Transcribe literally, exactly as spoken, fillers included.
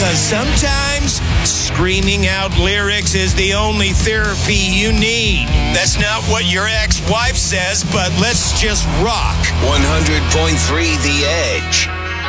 Because sometimes screaming out lyrics is the only therapy you need. That's not what your ex-wife says, but let's just rock. one hundred point three The Edge.